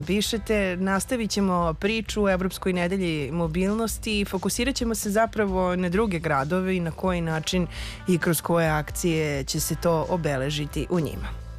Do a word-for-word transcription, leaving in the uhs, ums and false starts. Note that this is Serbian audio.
Pišete, nastavit ćemo priču o Evropskoj nedelji mobilnosti i fokusirat ćemo se zapravo na druge gradove i na koji način i kroz koje akcije će se to obeležiti u njima.